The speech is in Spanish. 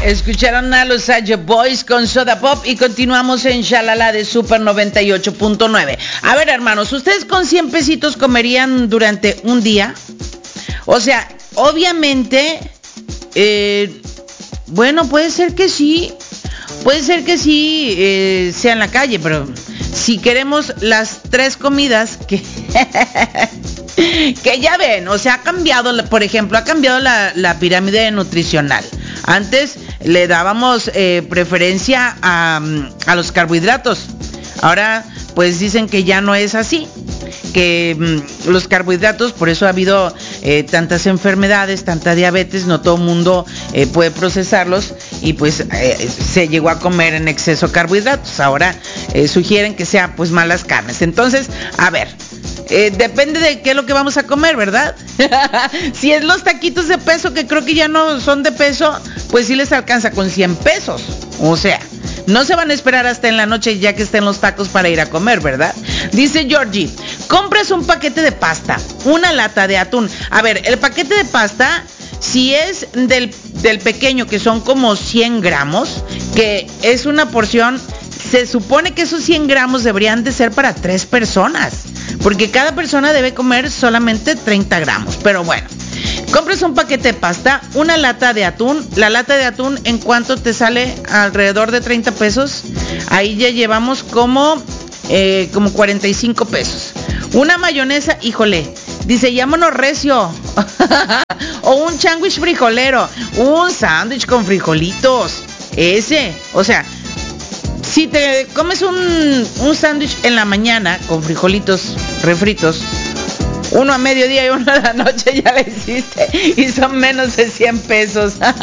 Escucharon a los Sage Boys con Soda Pop y continuamos en Shalala de Super 98.9. A ver, hermanos, ¿ustedes con 100 pesitos comerían durante un día? O sea, obviamente, bueno, puede ser que sí, sea en la calle, pero si queremos las 3 comidas que... que ya ven, o sea, ha cambiado, por ejemplo, la pirámide nutricional. Antes le dábamos preferencia a los carbohidratos. Ahora, pues dicen que ya no es así. Que los carbohidratos, por eso ha habido tantas enfermedades, tanta diabetes, no todo el mundo puede procesarlos y pues se llegó a comer en exceso carbohidratos. Ahora sugieren que sea pues malas carnes. Entonces, a ver, depende de qué es lo que vamos a comer, ¿verdad? Si es los taquitos de peso, que creo que ya no son de peso, pues sí les alcanza con 100 pesos. O sea, no se van a esperar hasta en la noche ya que estén los tacos para ir a comer, ¿verdad? Dice Georgie, compras un paquete de pasta, una lata de atún. A ver, el paquete de pasta, si es del pequeño, que son como 100 gramos, que es una porción, se supone que esos 100 gramos deberían de ser para 3 personas, porque cada persona debe comer solamente 30 gramos. Pero bueno, compras un paquete de pasta, una lata de atún. La lata de atún, ¿en cuánto te sale? Alrededor de 30 pesos. Ahí ya llevamos como 45 pesos. Una mayonesa, híjole, dice, llámonos recio. O un sándwich frijolero. Un sándwich con frijolitos. Ese, o sea, si te comes un sándwich en la mañana con frijolitos refritos, uno a mediodía y uno a la noche ya le hiciste, y son menos de 100 pesos.